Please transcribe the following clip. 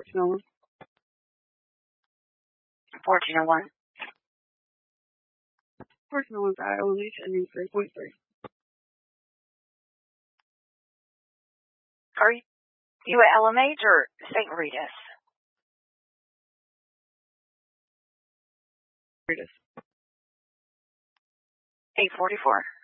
1401. 1401. 1401's at LMH ending 3.3. Are you at LMH or St. Rita's? Rita's. 844.